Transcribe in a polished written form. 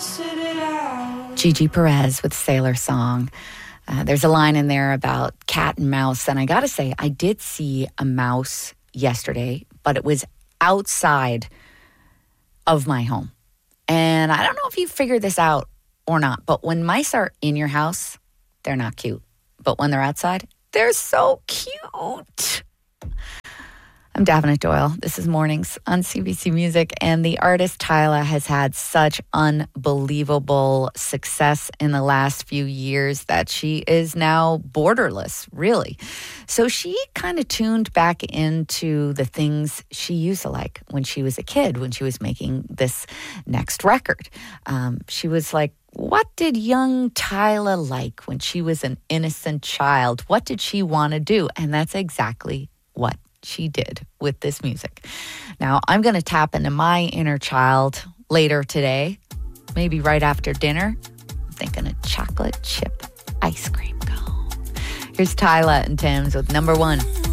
Gigi Perez with Sailor Song. There's a line in there about cat and mouse, and I gotta say, I did see a mouse yesterday, but it was outside of my home. And I don't know if you figured this out or not, but when mice are in your house, they're not cute. But when they're outside, they're so cute. I'm Daphne Doyle. This is Mornings on CBC Music, and the artist Tyla has had such unbelievable success in the last few years that she is now borderless, really. So she kind of tuned back into the things she used to like when she was a kid, when she was making this next record. She was like, what did young Tyla like when she was an innocent child? What did she want to do? And that's exactly what she did with this music. Now, I'm going to tap into my inner child later today, maybe right after dinner. I'm thinking of chocolate chip ice cream cone. Here's Tyla and Thames with number one.